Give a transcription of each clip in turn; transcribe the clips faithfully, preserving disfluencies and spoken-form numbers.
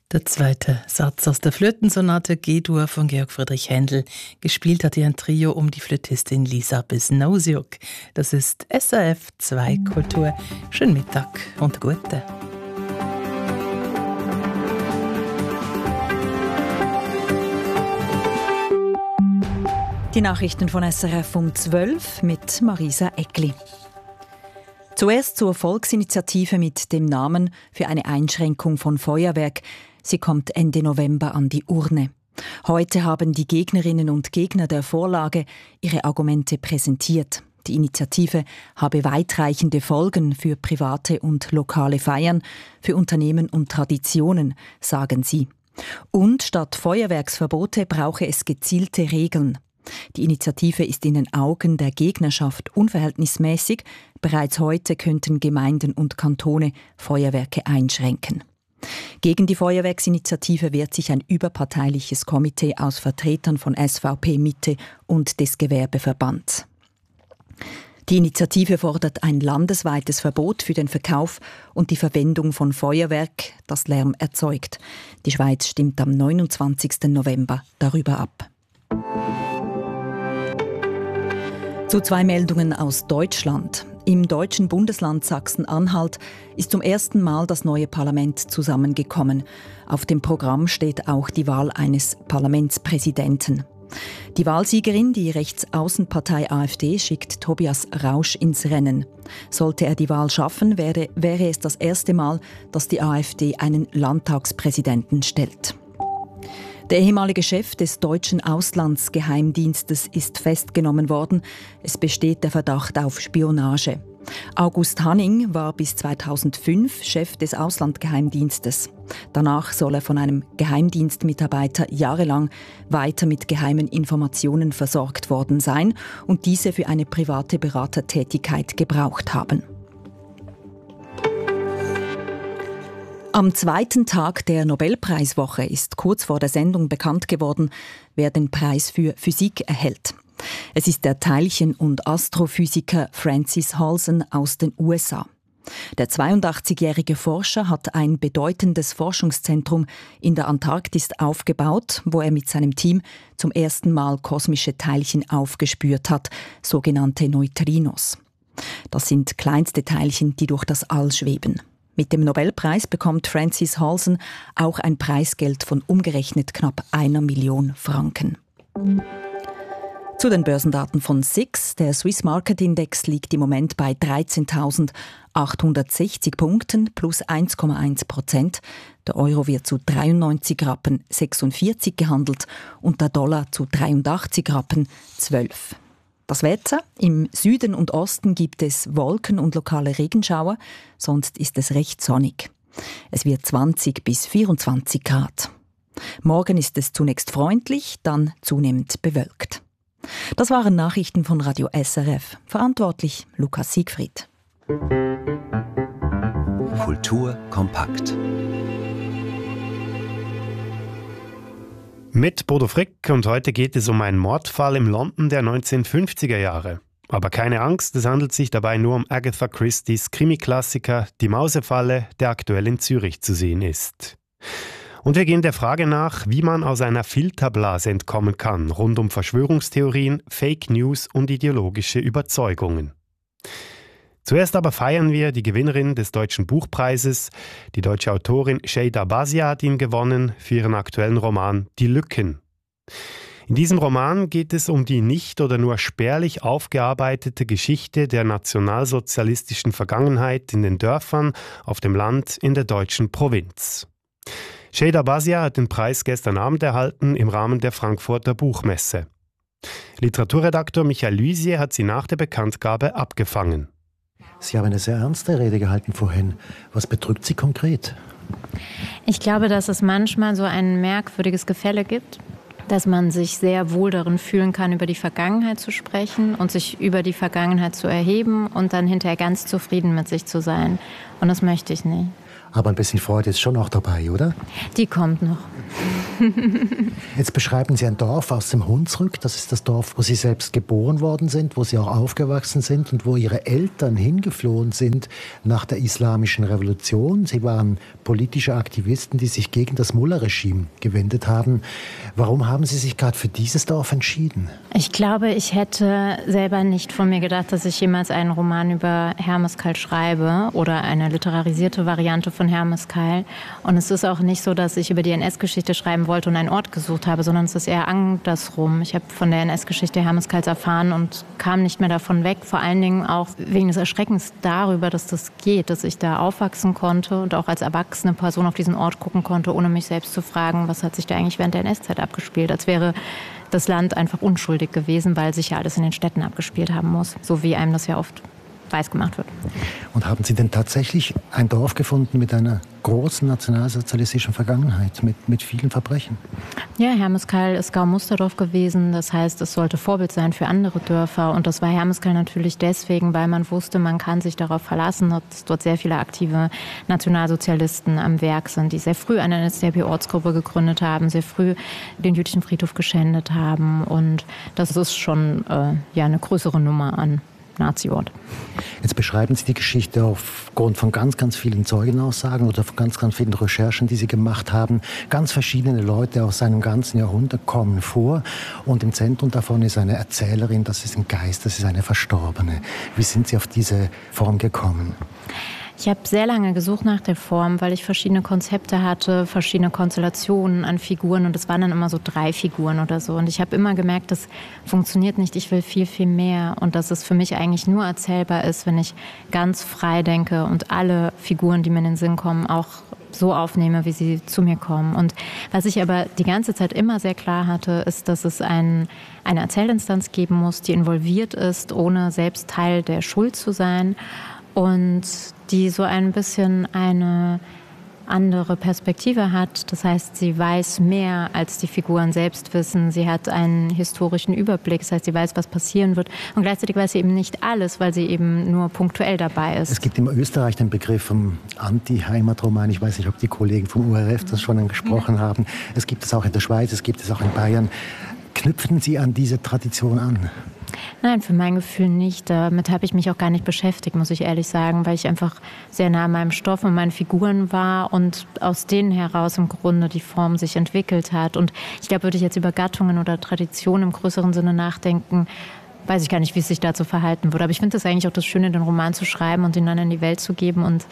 Der zweite Satz aus der Flötensonate G-Dur von Georg Friedrich Händel. Gespielt hat hier ein Trio um die Flötistin Lisa Besnosiuk. Das ist S R F zwei Kultur. Schönen Mittag und gute. Die Nachrichten von S R F um zwölf mit Marisa Eckli. Zuerst zur Volksinitiative mit dem Namen für eine Einschränkung von Feuerwerk. Sie kommt Ende November an die Urne. Heute haben die Gegnerinnen und Gegner der Vorlage ihre Argumente präsentiert. Die Initiative habe weitreichende Folgen für private und lokale Feiern, für Unternehmen und Traditionen, sagen sie. Und statt Feuerwerksverbote brauche es gezielte Regeln. Die Initiative ist in den Augen der Gegnerschaft unverhältnismäßig. Bereits heute könnten Gemeinden und Kantone Feuerwerke einschränken. Gegen die Feuerwerksinitiative wehrt sich ein überparteiliches Komitee aus Vertretern von S V P Mitte und des Gewerbeverbands. Die Initiative fordert ein landesweites Verbot für den Verkauf und die Verwendung von Feuerwerk, das Lärm erzeugt. Die Schweiz stimmt am neunundzwanzigsten November darüber ab. Zu zwei Meldungen aus Deutschland. Im deutschen Bundesland Sachsen-Anhalt ist zum ersten Mal das neue Parlament zusammengekommen. Auf dem Programm steht auch die Wahl eines Parlamentspräsidenten. Die Wahlsiegerin, die Rechtsaußenpartei AfD, schickt Tobias Rausch ins Rennen. Sollte er die Wahl schaffen, wäre, wäre es das erste Mal, dass die AfD einen Landtagspräsidenten stellt. Der ehemalige Chef des deutschen Auslandsgeheimdienstes ist festgenommen worden. Es besteht der Verdacht auf Spionage. August Hanning war bis zweitausendfünf Chef des Auslandsgeheimdienstes. Danach soll er von einem Geheimdienstmitarbeiter jahrelang weiter mit geheimen Informationen versorgt worden sein und diese für eine private Beratertätigkeit gebraucht haben. Am zweiten Tag der Nobelpreiswoche ist kurz vor der Sendung bekannt geworden, wer den Preis für Physik erhält. Es ist der Teilchen- und Astrophysiker Francis Halsen aus den U S A. Der zweiundachtzigjährige Forscher hat ein bedeutendes Forschungszentrum in der Antarktis aufgebaut, wo er mit seinem Team zum ersten Mal kosmische Teilchen aufgespürt hat, sogenannte Neutrinos. Das sind kleinste Teilchen, die durch das All schweben. Mit dem Nobelpreis bekommt Francis Halsen auch ein Preisgeld von umgerechnet knapp einer Million Franken. Zu den Börsendaten von S I X. Der Swiss Market Index liegt im Moment bei dreizehntausendachthundertsechzig Punkten, plus eins Komma eins Prozent. Der Euro wird zu dreiundneunzig Rappen sechsundvierzig gehandelt und der Dollar zu dreiundachtzig Rappen zwölf. Das Wetter: Im Süden und Osten gibt es Wolken und lokale Regenschauer, sonst ist es recht sonnig. Es wird zwanzig bis vierundzwanzig Grad. Morgen ist es zunächst freundlich, dann zunehmend bewölkt. Das waren Nachrichten von Radio S R F. Verantwortlich Lukas Siegfried. Kultur kompakt. Mit Bodo Frick und heute geht es um einen Mordfall im London der neunzehnhundertfünfziger Jahre. Aber keine Angst, es handelt sich dabei nur um Agatha Christie's Krimi-Klassiker Die Mausefalle, der aktuell in Zürich zu sehen ist. Und wir gehen der Frage nach, wie man aus einer Filterblase entkommen kann, rund um Verschwörungstheorien, Fake News und ideologische Überzeugungen. Zuerst aber feiern wir die Gewinnerin des Deutschen Buchpreises. Die deutsche Autorin Şeyda Bazia hat ihn gewonnen für ihren aktuellen Roman Die Lücken. In diesem Roman geht es um die nicht oder nur spärlich aufgearbeitete Geschichte der nationalsozialistischen Vergangenheit in den Dörfern, auf dem Land, in der deutschen Provinz. Şeyda Bazia hat den Preis gestern Abend erhalten im Rahmen der Frankfurter Buchmesse. Literaturredaktor Michael Lysier hat sie nach der Bekanntgabe abgefangen. Sie haben eine sehr ernste Rede gehalten vorhin. Was bedrückt Sie konkret? Ich glaube, dass es manchmal so ein merkwürdiges Gefälle gibt, dass man sich sehr wohl darin fühlen kann, über die Vergangenheit zu sprechen und sich über die Vergangenheit zu erheben und dann hinterher ganz zufrieden mit sich zu sein. Und das möchte ich nicht. Aber ein bisschen Freude ist schon auch dabei, oder? Die kommt noch. Jetzt beschreiben Sie ein Dorf aus dem Hunsrück. Das ist das Dorf, wo Sie selbst geboren worden sind, wo Sie auch aufgewachsen sind und wo Ihre Eltern hingeflohen sind nach der Islamischen Revolution. Sie waren politische Aktivisten, die sich gegen das Mullah-Regime gewendet haben. Warum haben Sie sich gerade für dieses Dorf entschieden? Ich glaube, ich hätte selber nicht von mir gedacht, dass ich jemals einen Roman über Hermeskeil schreibe oder eine literarisierte Variante von Hermeskeil. Und es ist auch nicht so, dass ich über die N S-Geschichte schreiben wollte und einen Ort gesucht habe, sondern es ist eher andersrum. Ich habe von der N S-Geschichte Hermeskeils erfahren und kam nicht mehr davon weg. Vor allen Dingen auch wegen des Erschreckens darüber, dass das geht, dass ich da aufwachsen konnte und auch als erwachsene Person auf diesen Ort gucken konnte, ohne mich selbst zu fragen, was hat sich da eigentlich während der N S-Zeit abgespielt. Als wäre das Land einfach unschuldig gewesen, weil sich ja alles in den Städten abgespielt haben muss. So wie einem das ja oft weiß gemacht wird. Und haben Sie denn tatsächlich ein Dorf gefunden mit einer großen nationalsozialistischen Vergangenheit, mit, mit vielen Verbrechen? Ja, Hermeskeil ist Gau-Musterdorf gewesen. Das heißt, es sollte Vorbild sein für andere Dörfer. Und das war Hermeskeil natürlich deswegen, weil man wusste, man kann sich darauf verlassen, dass dort sehr viele aktive Nationalsozialisten am Werk sind, die sehr früh eine N S D A P-Ortsgruppe gegründet haben, sehr früh den jüdischen Friedhof geschändet haben. Und das ist schon äh, ja, eine größere Nummer an Nazi-Ort. Jetzt beschreiben Sie die Geschichte aufgrund von ganz, ganz vielen Zeugenaussagen oder von ganz, ganz vielen Recherchen, die Sie gemacht haben. Ganz verschiedene Leute aus einem ganzen Jahrhundert kommen vor und im Zentrum davon ist eine Erzählerin, das ist ein Geist, das ist eine Verstorbene. Wie sind Sie auf diese Form gekommen? Ich habe sehr lange gesucht nach der Form, weil ich verschiedene Konzepte hatte, verschiedene Konstellationen an Figuren und es waren dann immer so drei Figuren oder so. Und ich habe immer gemerkt, das funktioniert nicht, ich will viel, viel mehr und dass es für mich eigentlich nur erzählbar ist, wenn ich ganz frei denke und alle Figuren, die mir in den Sinn kommen, auch so aufnehme, wie sie zu mir kommen. Und was ich aber die ganze Zeit immer sehr klar hatte, ist, dass es ein, eine Erzählinstanz geben muss, die involviert ist, ohne selbst Teil der Schuld zu sein. Und die so ein bisschen eine andere Perspektive hat. Das heißt, sie weiß mehr, als die Figuren selbst wissen. Sie hat einen historischen Überblick. Das heißt, sie weiß, was passieren wird. Und gleichzeitig weiß sie eben nicht alles, weil sie eben nur punktuell dabei ist. Es gibt in Österreich den Begriff vom Anti-Heimatroman. Ich weiß nicht, ob die Kollegen vom U R F das schon angesprochen ja. haben. Es gibt es auch in der Schweiz, es gibt es auch in Bayern. Knüpfen Sie an diese Tradition an? Nein, für mein Gefühl nicht. Damit habe ich mich auch gar nicht beschäftigt, muss ich ehrlich sagen, weil ich einfach sehr nah an meinem Stoff und meinen Figuren war und aus denen heraus im Grunde die Form sich entwickelt hat. Und ich glaube, würde ich jetzt über Gattungen oder Traditionen im größeren Sinne nachdenken, weiß ich gar nicht, wie es sich dazu verhalten würde. Aber ich finde es eigentlich auch das Schöne, den Roman zu schreiben und ihn dann in die Welt zu geben. Und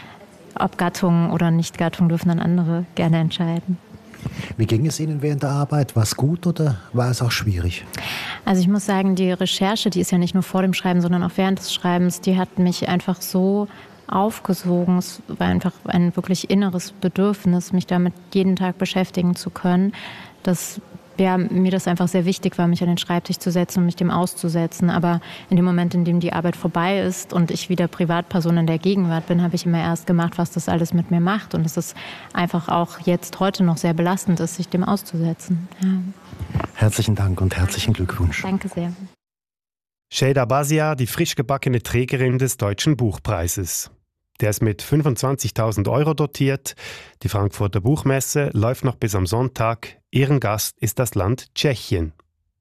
ob Gattungen oder Nicht-Gattungen dürfen dann andere gerne entscheiden. Wie ging es Ihnen während der Arbeit? War es gut oder war es auch schwierig? Also ich muss sagen, die Recherche, die ist ja nicht nur vor dem Schreiben, sondern auch während des Schreibens, die hat mich einfach so aufgesogen. Es war einfach ein wirklich inneres Bedürfnis, mich damit jeden Tag beschäftigen zu können, dass ja, mir das einfach sehr wichtig war, mich an den Schreibtisch zu setzen und mich dem auszusetzen. Aber in dem Moment, in dem die Arbeit vorbei ist und ich wieder Privatperson in der Gegenwart bin, habe ich immer erst gemacht, was das alles mit mir macht. Und es ist einfach auch jetzt heute noch sehr belastend ist, sich dem auszusetzen. Ja. Herzlichen Dank und herzlichen Glückwunsch. Danke sehr. Şeyda Basia, die frisch gebackene Trägerin des Deutschen Buchpreises. Der ist mit fünfundzwanzigtausend Euro dotiert. Die Frankfurter Buchmesse läuft noch bis am Sonntag. Ehrengast ist das Land Tschechien.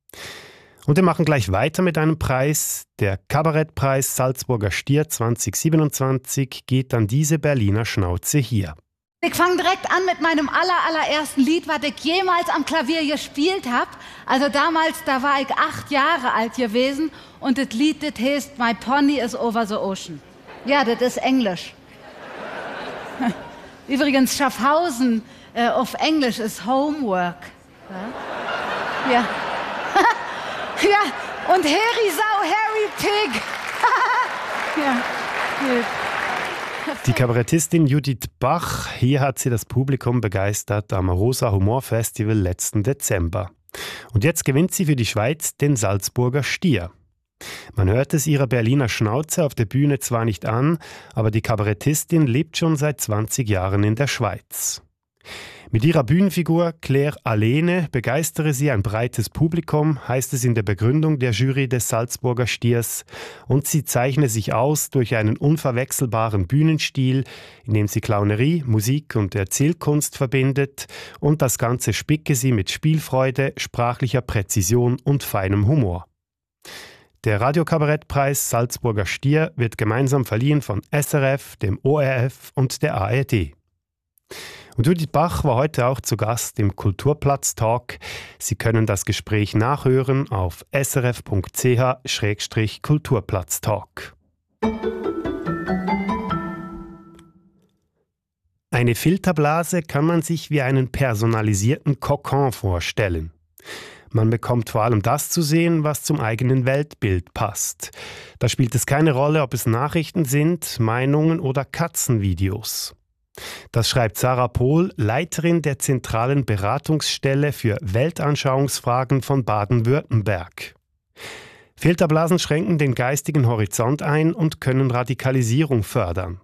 Und wir machen gleich weiter mit einem Preis. Der Kabarettpreis Salzburger Stier zwanzig siebenundzwanzig geht an diese Berliner Schnauze hier. Ich fange direkt an mit meinem aller, allerersten Lied, was ich jemals am Klavier gespielt habe. Also damals, da war ich acht Jahre alt gewesen und das Lied, das heißt My Pony is Over the Ocean. Ja, das ist Englisch. Übrigens, Schaffhausen äh, auf Englisch ist Homework. Ja. Ja, ja. Und Harry Sau, Harry Pig. Ja, gut. Die Kabarettistin Judith Bach, hier hat sie das Publikum begeistert am Rosa Humor Festival letzten Dezember. Und jetzt gewinnt sie für die Schweiz den Salzburger Stier. Man hört es ihrer Berliner Schnauze auf der Bühne zwar nicht an, aber die Kabarettistin lebt schon seit zwanzig Jahren in der Schweiz. Mit ihrer Bühnenfigur Claire Alene begeistere sie ein breites Publikum, heißt es in der Begründung der Jury des Salzburger Stiers, und sie zeichne sich aus durch einen unverwechselbaren Bühnenstil, in dem sie Clownerie, Musik und Erzählkunst verbindet, und das Ganze spicke sie mit Spielfreude, sprachlicher Präzision und feinem Humor. Der Radiokabarettpreis Salzburger Stier wird gemeinsam verliehen von S R F, dem O R F und der A R D. Und Judith Bach war heute auch zu Gast im Kulturplatz-Talk. Sie können das Gespräch nachhören auf srf punkt c h schrägstrich kulturplatztalk. Eine Filterblase kann man sich wie einen personalisierten Kokon vorstellen. Man bekommt vor allem das zu sehen, was zum eigenen Weltbild passt. Da spielt es keine Rolle, ob es Nachrichten sind, Meinungen oder Katzenvideos. Das schreibt Sarah Pohl, Leiterin der zentralen Beratungsstelle für Weltanschauungsfragen von Baden-Württemberg. Filterblasen schränken den geistigen Horizont ein und können Radikalisierung fördern.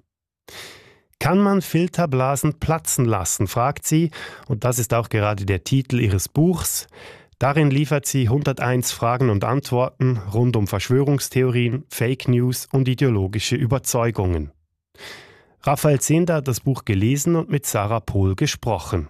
Kann man Filterblasen platzen lassen, fragt sie, und das ist auch gerade der Titel ihres Buchs. Darin liefert sie hunderteins Fragen und Antworten rund um Verschwörungstheorien, Fake News und ideologische Überzeugungen. Raphael Zehnder hat das Buch gelesen und mit Sarah Pohl gesprochen.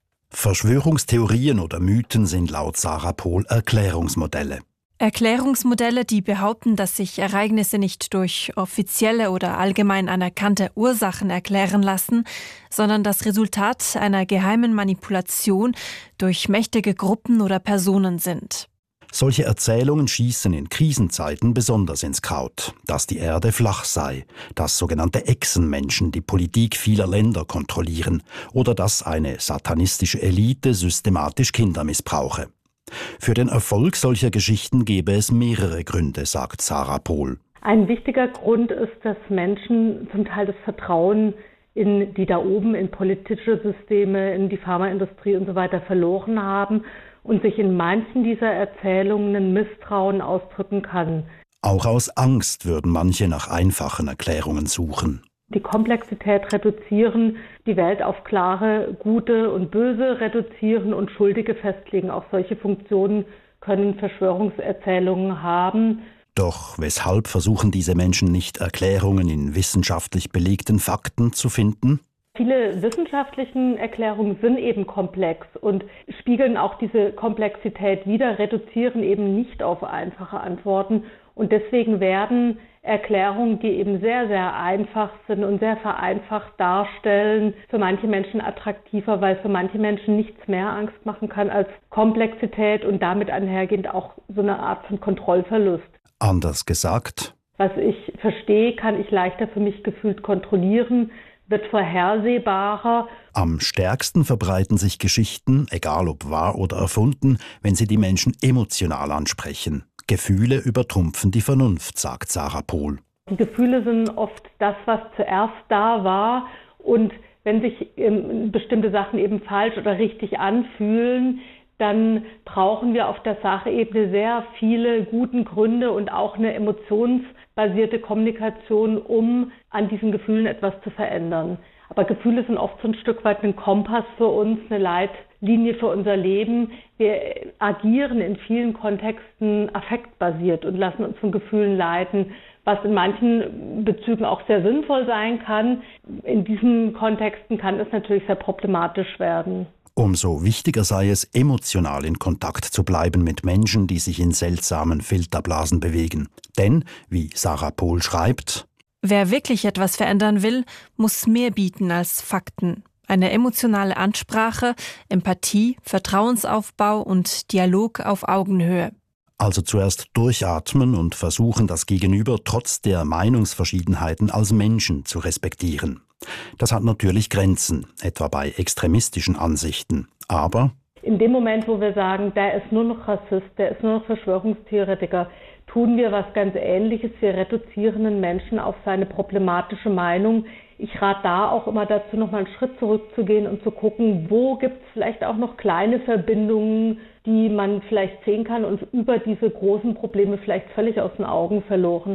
Verschwörungstheorien oder Mythen sind laut Sarah Pohl Erklärungsmodelle. Erklärungsmodelle, die behaupten, dass sich Ereignisse nicht durch offizielle oder allgemein anerkannte Ursachen erklären lassen, sondern das Resultat einer geheimen Manipulation durch mächtige Gruppen oder Personen sind. Solche Erzählungen schießen in Krisenzeiten besonders ins Kraut, dass die Erde flach sei, dass sogenannte Echsenmenschen die Politik vieler Länder kontrollieren oder dass eine satanistische Elite systematisch Kinder missbrauche. Für den Erfolg solcher Geschichten gäbe es mehrere Gründe, sagt Sarah Pohl. Ein wichtiger Grund ist, dass Menschen zum Teil das Vertrauen in die da oben, in politische Systeme, in die Pharmaindustrie und so weiter verloren haben und sich in manchen dieser Erzählungen ein Misstrauen ausdrücken kann. Auch aus Angst würden manche nach einfachen Erklärungen suchen. Die Komplexität reduzieren, die Welt auf klare, gute und böse reduzieren und Schuldige festlegen. Auch solche Funktionen können Verschwörungserzählungen haben. Doch weshalb versuchen diese Menschen nicht, Erklärungen in wissenschaftlich belegten Fakten zu finden? Viele wissenschaftlichen Erklärungen sind eben komplex und spiegeln auch diese Komplexität wider, reduzieren eben nicht auf einfache Antworten. Und deswegen werden Erklärungen, die eben sehr, sehr einfach sind und sehr vereinfacht darstellen, für manche Menschen attraktiver, weil für manche Menschen nichts mehr Angst machen kann als Komplexität und damit einhergehend auch so eine Art von Kontrollverlust. Anders gesagt: Was ich verstehe, kann ich leichter für mich gefühlt kontrollieren, wird vorhersehbarer. Am stärksten verbreiten sich Geschichten, egal ob wahr oder erfunden, wenn sie die Menschen emotional ansprechen. Gefühle übertrumpfen die Vernunft, sagt Sarah Pohl. Die Gefühle sind oft das, was zuerst da war. Und wenn sich ähm, bestimmte Sachen eben falsch oder richtig anfühlen, dann brauchen wir auf der Sachebene sehr viele guten Gründe und auch eine emotionsbasierte Kommunikation, um an diesen Gefühlen etwas zu verändern. Aber Gefühle sind oft so ein Stück weit ein Kompass für uns, eine Leitlinie für unser Leben. Wir agieren in vielen Kontexten affektbasiert und lassen uns von Gefühlen leiten, was in manchen Bezügen auch sehr sinnvoll sein kann. In diesen Kontexten kann es natürlich sehr problematisch werden. Umso wichtiger sei es, emotional in Kontakt zu bleiben mit Menschen, die sich in seltsamen Filterblasen bewegen. Denn, wie Sarah Pohl schreibt: Wer wirklich etwas verändern will, muss mehr bieten als Fakten. Eine emotionale Ansprache, Empathie, Vertrauensaufbau und Dialog auf Augenhöhe. Also zuerst durchatmen und versuchen, das Gegenüber trotz der Meinungsverschiedenheiten als Menschen zu respektieren. Das hat natürlich Grenzen, etwa bei extremistischen Ansichten. Aber in dem Moment, wo wir sagen, der ist nur noch Rassist, der ist nur noch Verschwörungstheoretiker, tun wir was ganz Ähnliches. Wir reduzieren einen Menschen auf seine problematische Meinung. Ich rate da auch immer dazu, noch mal einen Schritt zurückzugehen und zu gucken, wo gibt es vielleicht auch noch kleine Verbindungen, die man vielleicht sehen kann und über diese großen Probleme vielleicht völlig aus den Augen verloren hat.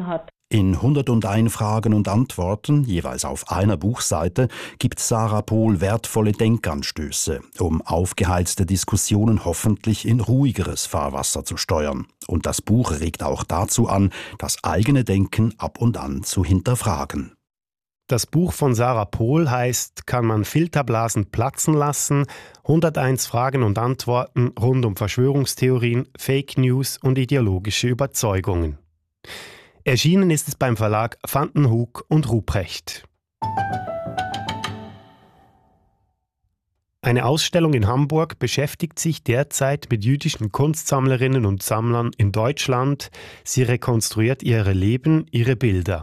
In hundertundeins Fragen und Antworten, jeweils auf einer Buchseite, gibt Sarah Pohl wertvolle Denkanstöße, um aufgeheizte Diskussionen hoffentlich in ruhigeres Fahrwasser zu steuern. Und das Buch regt auch dazu an, das eigene Denken ab und an zu hinterfragen. Das Buch von Sarah Pohl heißt »Kann man Filterblasen platzen lassen? hunderteins Fragen und Antworten rund um Verschwörungstheorien, Fake News und ideologische Überzeugungen«. Erschienen ist es beim Verlag Vandenhoek und Ruprecht. Eine Ausstellung in Hamburg beschäftigt sich derzeit mit jüdischen Kunstsammlerinnen und Sammlern in Deutschland. Sie rekonstruiert ihre Leben, ihre Bilder.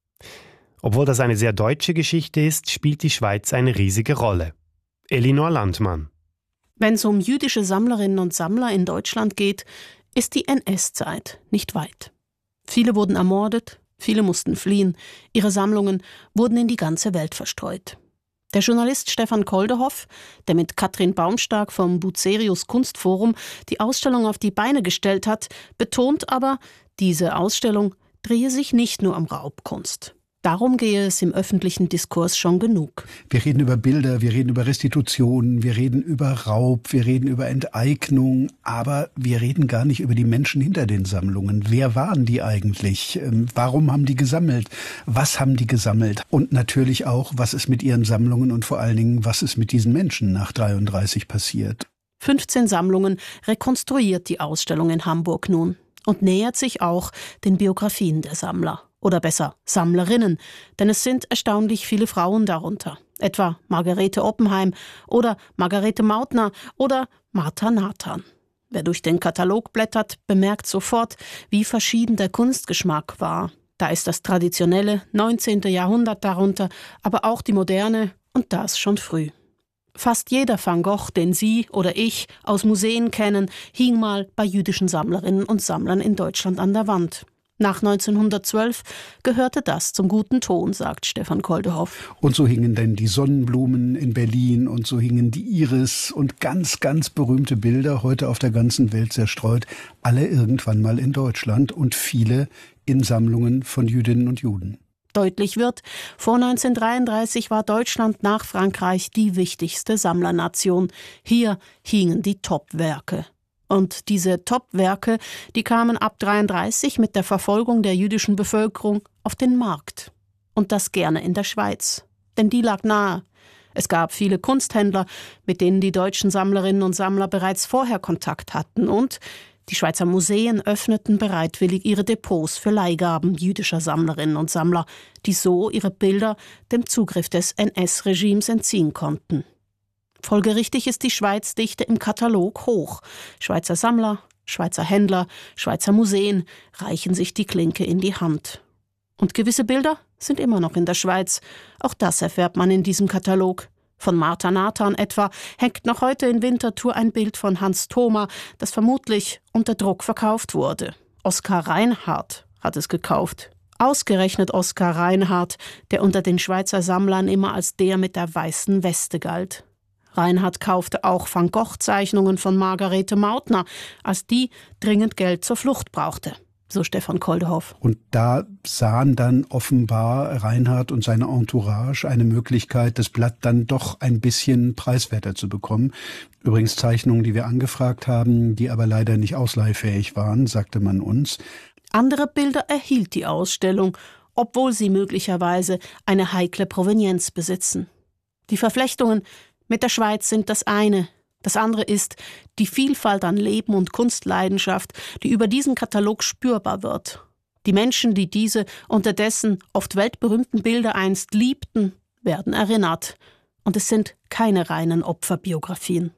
Obwohl das eine sehr deutsche Geschichte ist, spielt die Schweiz eine riesige Rolle. Elinor Landmann. Wenn es um jüdische Sammlerinnen und Sammler in Deutschland geht, ist die N S-Zeit nicht weit. Viele wurden ermordet, viele mussten fliehen, ihre Sammlungen wurden in die ganze Welt verstreut. Der Journalist Stefan Koldehoff, der mit Katrin Baumstark vom Bucerius Kunstforum die Ausstellung auf die Beine gestellt hat, betont aber, diese Ausstellung drehe sich nicht nur um Raubkunst. Darum gehe es im öffentlichen Diskurs schon genug. Wir reden über Bilder, wir reden über Restitutionen, wir reden über Raub, wir reden über Enteignung, aber wir reden gar nicht über die Menschen hinter den Sammlungen. Wer waren die eigentlich? Warum haben die gesammelt? Was haben die gesammelt? Und natürlich auch, was ist mit ihren Sammlungen und vor allen Dingen, was ist mit diesen Menschen nach dreiunddreißig passiert? fünfzehn Sammlungen rekonstruiert die Ausstellung in Hamburg nun und nähert sich auch den Biografien der Sammler. Oder besser, Sammlerinnen, denn es sind erstaunlich viele Frauen darunter. Etwa Margarete Oppenheim oder Margarete Mautner oder Martha Nathan. Wer durch den Katalog blättert, bemerkt sofort, wie verschieden der Kunstgeschmack war. Da ist das traditionelle neunzehnten Jahrhundert darunter, aber auch die Moderne und das schon früh. Fast jeder Van Gogh, den Sie oder ich aus Museen kennen, hing mal bei jüdischen Sammlerinnen und Sammlern in Deutschland an der Wand. Nach neunzehnhundertzwölf gehörte das zum guten Ton, sagt Stefan Koldehoff. Und so hingen denn die Sonnenblumen in Berlin und so hingen die Iris und ganz, ganz berühmte Bilder, heute auf der ganzen Welt zerstreut, alle irgendwann mal in Deutschland und viele in Sammlungen von Jüdinnen und Juden. Deutlich wird, vor neunzehnhundertdreiunddreißig war Deutschland nach Frankreich die wichtigste Sammlernation. Hier hingen die Top-Werke. Und diese Top-Werke, die kamen ab dreiunddreißig mit der Verfolgung der jüdischen Bevölkerung auf den Markt. Und das gerne in der Schweiz. Denn die lag nahe. Es gab viele Kunsthändler, mit denen die deutschen Sammlerinnen und Sammler bereits vorher Kontakt hatten. Und die Schweizer Museen öffneten bereitwillig ihre Depots für Leihgaben jüdischer Sammlerinnen und Sammler, die so ihre Bilder dem Zugriff des N S-Regimes entziehen konnten. Folgerichtig ist die Schweizdichte im Katalog hoch. Schweizer Sammler, Schweizer Händler, Schweizer Museen reichen sich die Klinke in die Hand. Und gewisse Bilder sind immer noch in der Schweiz. Auch das erfährt man in diesem Katalog. Von Martha Nathan etwa hängt noch heute in Winterthur ein Bild von Hans Thoma, das vermutlich unter Druck verkauft wurde. Oskar Reinhardt hat es gekauft. Ausgerechnet Oskar Reinhardt, der unter den Schweizer Sammlern immer als der mit der weißen Weste galt. Reinhardt kaufte auch Van Gogh-Zeichnungen von Margarete Mautner, als die dringend Geld zur Flucht brauchte, so Stefan Koldehoff. Und da sahen dann offenbar Reinhardt und seine Entourage eine Möglichkeit, das Blatt dann doch ein bisschen preiswerter zu bekommen. Übrigens Zeichnungen, die wir angefragt haben, die aber leider nicht ausleihfähig waren, sagte man uns. Andere Bilder erhielt die Ausstellung, obwohl sie möglicherweise eine heikle Provenienz besitzen. Die Verflechtungen mit der Schweiz sind das eine. Das andere ist die Vielfalt an Leben und Kunstleidenschaft, die über diesen Katalog spürbar wird. Die Menschen, die diese unterdessen oft weltberühmten Bilder einst liebten, werden erinnert. Und es sind keine reinen Opferbiografien.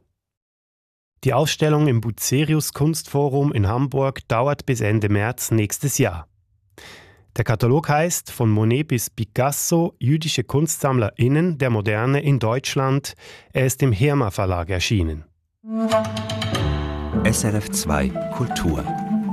Die Ausstellung im Bucerius Kunstforum in Hamburg dauert bis Ende März nächstes Jahr. Der Katalog heißt Von Monet bis Picasso, jüdische KunstsammlerInnen der Moderne in Deutschland. Er ist im Herma Verlag erschienen. S R F zwei Kultur.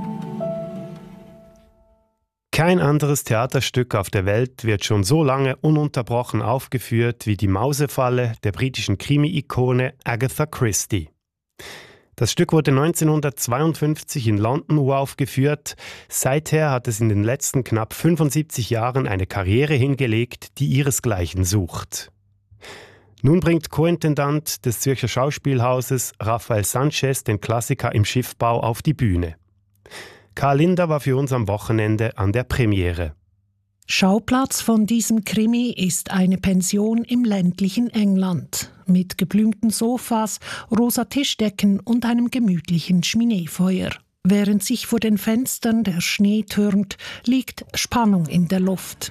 Kein anderes Theaterstück auf der Welt wird schon so lange ununterbrochen aufgeführt wie die Mausefalle der britischen Krimi-Ikone Agatha Christie. Das Stück wurde neunzehnhundertzweiundfünfzig in London uraufgeführt. Seither hat es in den letzten knapp fünfundsiebzig Jahren eine Karriere hingelegt, die ihresgleichen sucht. Nun bringt Co-Intendant des Zürcher Schauspielhauses Rafael Sanchez den Klassiker im Schiffbau auf die Bühne. Karl Linder war für uns am Wochenende an der Premiere. Schauplatz von diesem Krimi ist eine Pension im ländlichen England mit geblümten Sofas, rosa Tischdecken und einem gemütlichen Schmineefeuer. Während sich vor den Fenstern der Schnee türmt, liegt Spannung in der Luft.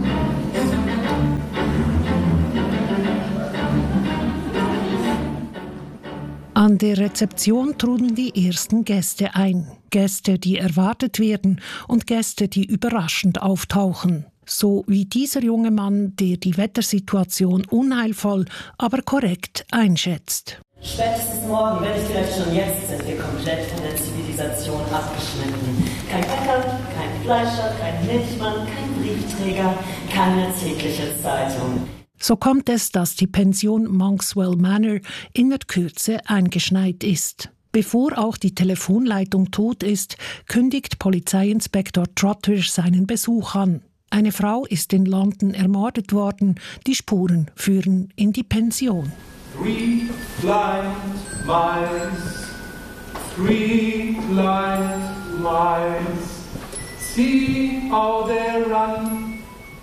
An der Rezeption trudeln die ersten Gäste ein. Gäste, die erwartet werden und Gäste, die überraschend auftauchen. So wie dieser junge Mann, der die Wettersituation unheilvoll, aber korrekt einschätzt. Spätestens morgen, wenn nicht vielleicht schon jetzt, sind wir komplett von der Zivilisation abgeschnitten. Kein Bäcker, kein Fleischer, kein Milchmann, kein Briefträger, keine tägliche Zeitung. So kommt es, dass die Pension Monkswell Manor in der Kürze eingeschneit ist. Bevor auch die Telefonleitung tot ist, kündigt Polizeiinspektor Trotter seinen Besuch an. Eine Frau ist in London ermordet worden. Die Spuren führen in die Pension. Three blind mice, three blind mice, see how they run.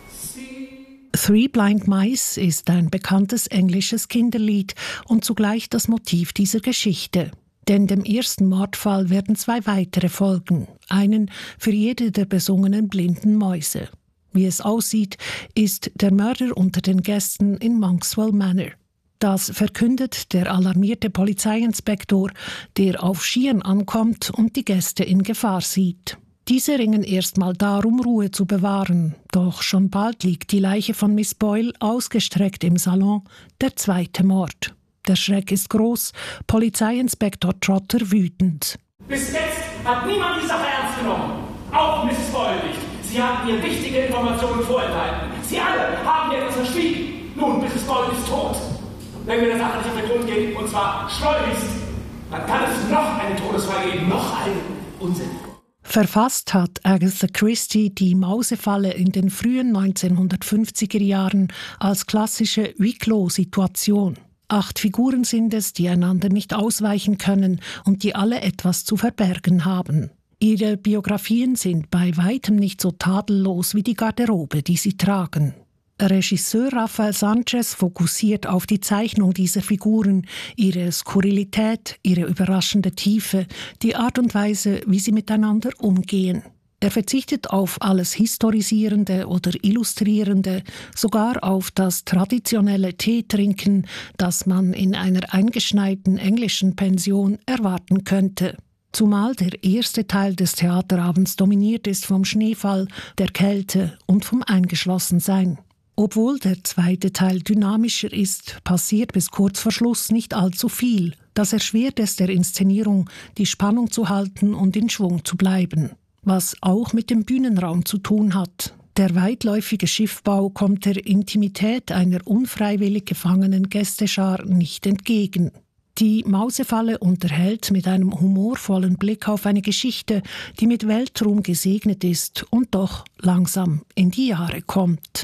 Three Blind Mice ist ein bekanntes englisches Kinderlied und zugleich das Motiv dieser Geschichte. Denn dem ersten Mordfall werden zwei weitere folgen, einen für jede der besungenen blinden Mäuse. Wie es aussieht, ist der Mörder unter den Gästen in Monkswell Manor. Das verkündet der alarmierte Polizeiinspektor, der auf Skiern ankommt und die Gäste in Gefahr sieht. Diese ringen erstmal darum, Ruhe zu bewahren. Doch schon bald liegt die Leiche von Miss Boyle ausgestreckt im Salon, der zweite Mord. Der Schreck ist groß, Polizeiinspektor Trotter wütend. Bis jetzt hat niemand die Sache ernst genommen. Auch Misses Boyle nicht. Sie haben mir wichtige Informationen vorenthalten. Sie alle haben mir etwas verschwiegen. Nun, Misses Boyle ist tot. Wenn wir der Sache nicht auf den Grund gehen, und zwar schleunigst, dann kann es noch einen Todesfall geben, noch einen Unsinn. Verfasst hat Agatha Christie die Mausefalle in den frühen neunzehnhundertfünfziger Jahren als klassische Huis-clos-Situation. Acht Figuren sind es, die einander nicht ausweichen können und die alle etwas zu verbergen haben. Ihre Biografien sind bei weitem nicht so tadellos wie die Garderobe, die sie tragen. Regisseur Rafael Sanchez fokussiert auf die Zeichnung dieser Figuren, ihre Skurrilität, ihre überraschende Tiefe, die Art und Weise, wie sie miteinander umgehen. Er verzichtet auf alles Historisierende oder Illustrierende, sogar auf das traditionelle Teetrinken, das man in einer eingeschneiten englischen Pension erwarten könnte. Zumal der erste Teil des Theaterabends dominiert ist vom Schneefall, der Kälte und vom Eingeschlossensein. Obwohl der zweite Teil dynamischer ist, passiert bis kurz vor Schluss nicht allzu viel. Das erschwert es der Inszenierung, die Spannung zu halten und in Schwung zu bleiben. Was auch mit dem Bühnenraum zu tun hat. Der weitläufige Schiffbau kommt der Intimität einer unfreiwillig gefangenen Gästeschar nicht entgegen. Die Mausefalle unterhält mit einem humorvollen Blick auf eine Geschichte, die mit Weltruhm gesegnet ist und doch langsam in die Jahre kommt.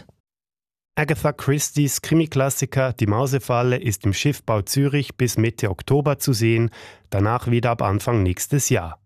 Agatha Christies Krimi-Klassiker Die Mausefalle ist im Schiffbau Zürich bis Mitte Oktober zu sehen, danach wieder ab Anfang nächstes Jahr.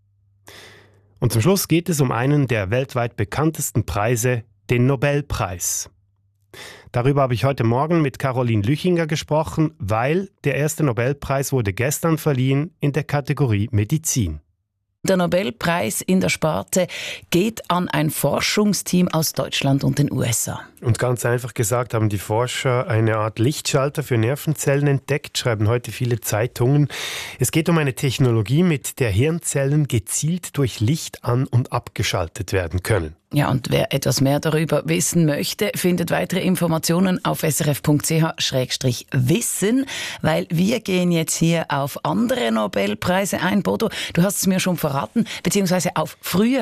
Und zum Schluss geht es um einen der weltweit bekanntesten Preise, den Nobelpreis. Darüber habe ich heute Morgen mit Caroline Lüchinger gesprochen, weil der erste Nobelpreis wurde gestern verliehen in der Kategorie Medizin. Der Nobelpreis in der Sparte geht an ein Forschungsteam aus Deutschland und den U S A. Und ganz einfach gesagt haben die Forscher eine Art Lichtschalter für Nervenzellen entdeckt, schreiben heute viele Zeitungen. Es geht um eine Technologie, mit der Hirnzellen gezielt durch Licht an- und abgeschaltet werden können. Ja, und wer etwas mehr darüber wissen möchte, findet weitere Informationen auf s r f punkt c h schrägstrich wissen, weil wir gehen jetzt hier auf andere Nobelpreise ein. Bodo, du hast es mir schon verraten, beziehungsweise auf frühere.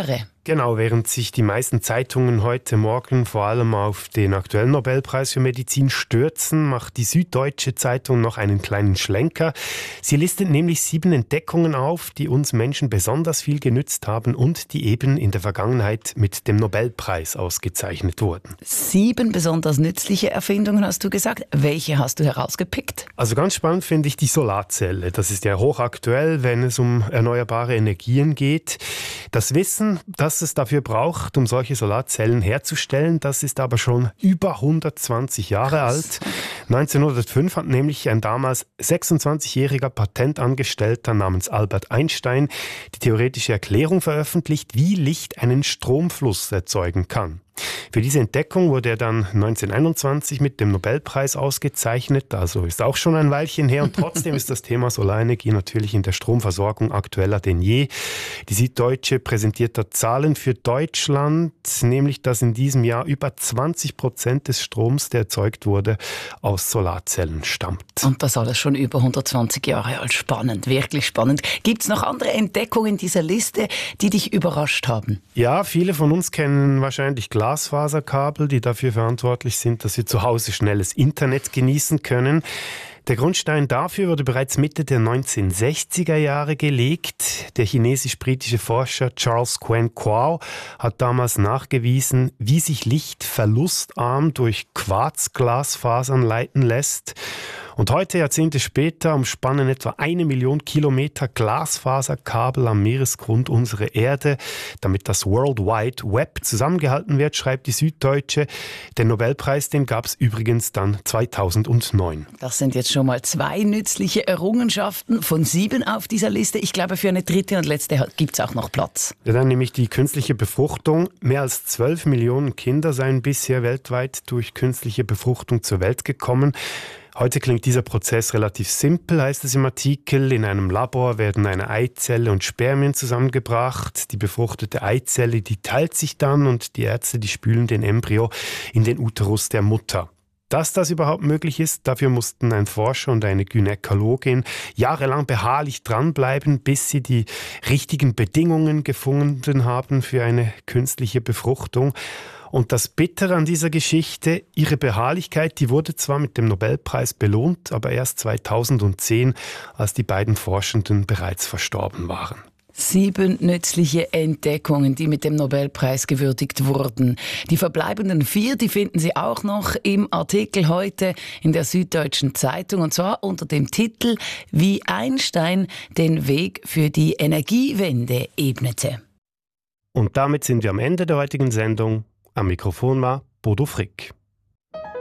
Genau, während sich die meisten Zeitungen heute Morgen vor allem auf den aktuellen Nobelpreis für Medizin stürzen, macht die Süddeutsche Zeitung noch einen kleinen Schlenker. Sie listet nämlich sieben Entdeckungen auf, die uns Menschen besonders viel genützt haben und die eben in der Vergangenheit mit dem Nobelpreis ausgezeichnet wurden. Sieben besonders nützliche Erfindungen, hast du gesagt. Welche hast du herausgepickt? Also ganz spannend finde ich die Solarzelle. Das ist ja hochaktuell, wenn es um erneuerbare Energien geht. Das Wissen, das es dafür braucht, um solche Solarzellen herzustellen, das ist aber schon über hundertzwanzig Jahre alt. neunzehnhundertfünf hat nämlich ein damals sechsundzwanzigjähriger Patentangestellter namens Albert Einstein die theoretische Erklärung veröffentlicht, wie Licht einen Stromfluss erzeugen kann. Für diese Entdeckung wurde er dann neunzehnhunderteinundzwanzig mit dem Nobelpreis ausgezeichnet, also ist auch schon ein Weilchen her und trotzdem ist das Thema Solarenergie natürlich in der Stromversorgung aktueller denn je. Die Süddeutsche präsentiert da Zahlen für Deutschland, nämlich dass in diesem Jahr über zwanzig Prozent des Stroms, der erzeugt wurde, aus Solarzellen stammt. Und das alles schon über hundertzwanzig Jahre alt. Spannend, wirklich spannend. Gibt es noch andere Entdeckungen in dieser Liste, die dich überrascht haben? Ja, viele von uns kennen wahrscheinlich Glasfaserkabel, die dafür verantwortlich sind, dass wir zu Hause schnelles Internet genießen können. Der Grundstein dafür wurde bereits Mitte der neunzehnhundertsechziger Jahre gelegt. Der chinesisch-britische Forscher Charles Quen Kuo hat damals nachgewiesen, wie sich Licht verlustarm durch Quarzglasfasern leiten lässt. Und heute, Jahrzehnte später, umspannen etwa eine Million Kilometer Glasfaserkabel am Meeresgrund unsere Erde. Damit das World Wide Web zusammengehalten wird, schreibt die Süddeutsche. Den Nobelpreis, den gab es übrigens dann zweitausendneun. Das sind jetzt schon mal zwei nützliche Errungenschaften von sieben auf dieser Liste. Ich glaube, für eine dritte und letzte gibt es auch noch Platz. Ja, dann nämlich die künstliche Befruchtung. Mehr als zwölf Millionen Kinder seien bisher weltweit durch künstliche Befruchtung zur Welt gekommen. Heute klingt dieser Prozess relativ simpel, heißt es im Artikel. In einem Labor werden eine Eizelle und Spermien zusammengebracht. Die befruchtete Eizelle, die teilt sich dann und die Ärzte, die spülen den Embryo in den Uterus der Mutter. Dass das überhaupt möglich ist, dafür mussten ein Forscher und eine Gynäkologin jahrelang beharrlich dranbleiben, bis sie die richtigen Bedingungen gefunden haben für eine künstliche Befruchtung. Und das Bittere an dieser Geschichte, ihre Beharrlichkeit, die wurde zwar mit dem Nobelpreis belohnt, aber erst zweitausendzehn, als die beiden Forschenden bereits verstorben waren. Sieben nützliche Entdeckungen, die mit dem Nobelpreis gewürdigt wurden. Die verbleibenden vier, die finden Sie auch noch im Artikel heute in der Süddeutschen Zeitung, und zwar unter dem Titel »Wie Einstein den Weg für die Energiewende ebnete«. Und damit sind wir am Ende der heutigen Sendung. Am Mikrofon war Bodo Frick.